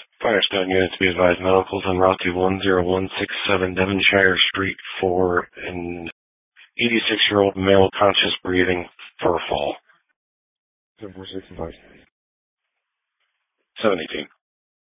Firestone unit to be advised. Medicals on route to 10167 Devonshire Street for an 86-year-old male conscious breathing for a fall. 718.